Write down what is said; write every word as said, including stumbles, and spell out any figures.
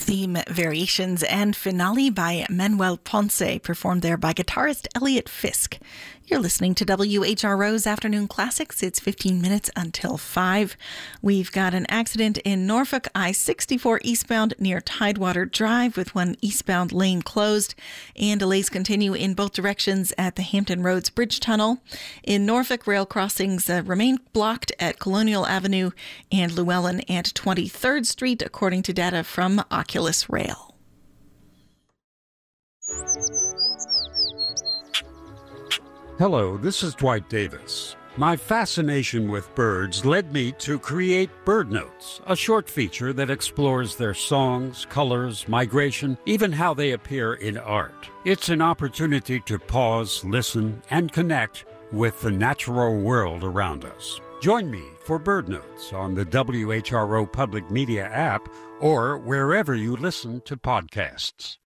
Theme variations and finale by Manuel Ponce, performed there by guitarist Elliot Fisk. You're listening to W H R O's Afternoon Classics. It's fifteen minutes until five. We've got an accident in Norfolk, I sixty-four eastbound near Tidewater Drive with one eastbound lane closed, and delays continue in both directions at the Hampton Roads Bridge Tunnel. In Norfolk, rail crossings uh, remain blocked at Colonial Avenue and Llewellyn and twenty-third Street, according to data from Oculus Rail. Hello, this is Dwight Davis. My fascination with birds led me to create Bird Notes, a short feature that explores their songs, colors, migration, even how they appear in art. It's an opportunity to pause, listen, and connect with the natural world around us. Join me for Bird Notes on the W H R O Public Media app or wherever you listen to podcasts.